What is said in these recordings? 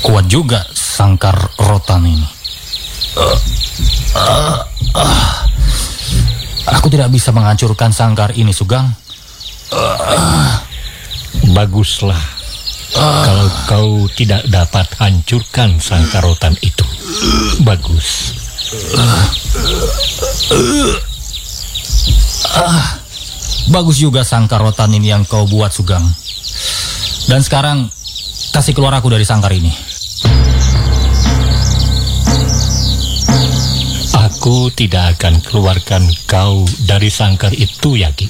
Kuat juga sangkar rotan ini. Aku tidak bisa menghancurkan sangkar ini, Sugeng. Baguslah kalau kau tidak dapat hancurkan sangkar rotan itu. Bagus. Bagus juga sangkar rotan ini yang kau buat, Sugeng. Dan sekarang kasih keluar aku dari sangkar ini. Aku tidak akan keluarkan kau dari sangkar itu, Yaki.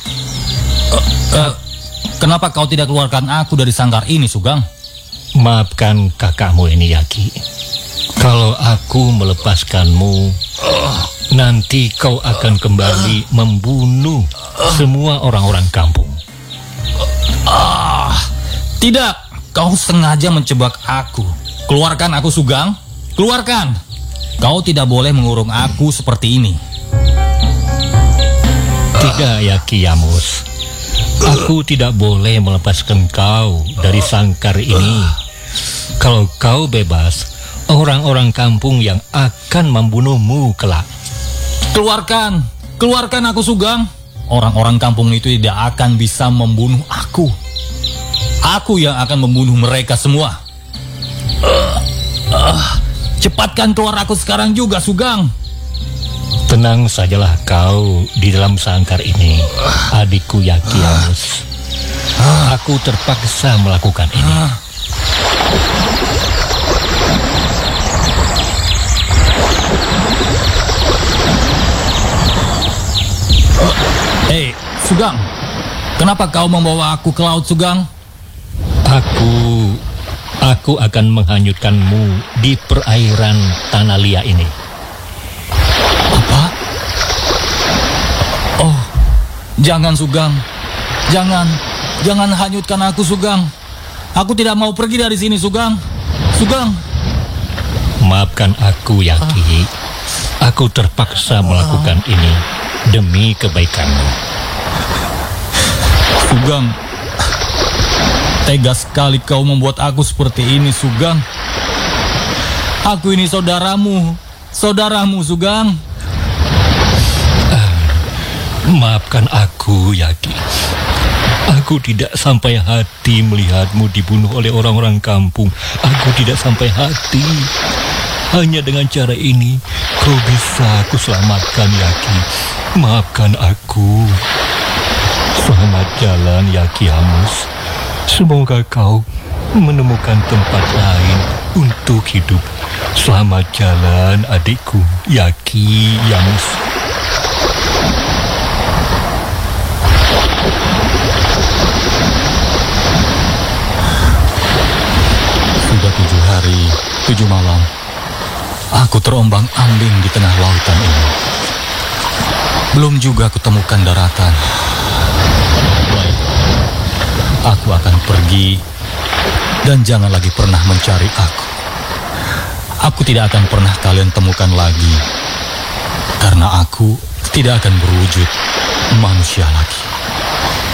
Kenapa kau tidak keluarkan aku dari sangkar ini, Sugeng? Maafkan kakakmu ini, Yaki. Kalau aku melepaskanmu, nanti kau akan kembali membunuh semua orang-orang kampung. Tidak, kau sengaja menjebak aku. Keluarkan aku, Sugeng. Keluarkan. Kau tidak boleh mengurung aku seperti ini. Tidak, Yaki Yamus. Aku tidak boleh melepaskan kau dari sangkar ini. Kalau kau bebas, orang-orang kampung yang akan membunuhmu kelak. Keluarkan. Keluarkan aku, Sugeng. Orang-orang kampung itu tidak akan bisa membunuh aku. Aku yang akan membunuh mereka semua. Cepatkan keluar aku sekarang juga, Sugeng. Tenang sajalah kau di dalam sangkar ini, adikku Yaki Yamus. Aku terpaksa melakukan ini. Hei, Sugeng. Kenapa kau membawa aku ke laut, Sugeng? Aku akan menghanyutkanmu di perairan Tanah Lia ini. Apa? Oh, jangan, Sugeng. Jangan hanyutkan aku, Sugeng. Aku tidak mau pergi dari sini, Sugeng. Sugeng. Maafkan aku, Yaki. Aku terpaksa melakukan ini demi kebaikanmu. Sugeng. Tega sekali kau membuat aku seperti ini, Sugeng. Aku ini saudaramu, Sugeng. Maafkan aku, Yaki. Aku tidak sampai hati melihatmu dibunuh oleh orang-orang kampung. Aku tidak sampai hati. Hanya dengan cara ini, kau bisa aku selamatkan, Yaki. Maafkan aku. Selamat jalan, Yaki Yamus. Semoga kau menemukan tempat lain untuk hidup. Selamat jalan, adikku Yaki Yamus. Sudah 7 hari, 7 malam. Aku terombang-ambing di tengah lautan ini. Belum juga kutemukan daratan. Baik. Aku akan pergi dan jangan lagi pernah mencari aku. Aku tidak akan pernah kalian temukan lagi karena aku tidak akan berwujud manusia lagi.